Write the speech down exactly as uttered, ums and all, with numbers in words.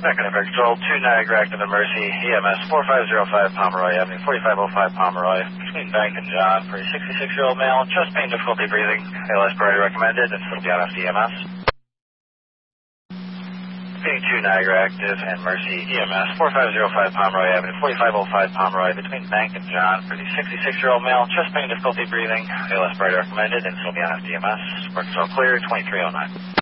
Second Air Control, two Niagara Active and Mercy, E M S four five zero five Pomeroy Avenue, forty-five oh five Pomeroy, between Bank and John, for a sixty-six-year-old male, chest pain, difficulty breathing, A L S priority recommended, and still be on F D M S. Repeating two Niagara Active and Mercy, E M S four five zero five Pomeroy Avenue, forty-five oh five Pomeroy, between Bank and John, for the sixty-six-year-old male, chest pain, difficulty breathing, A L S priority recommended, and still be on F D M S. Work control clear, twenty-three oh nine.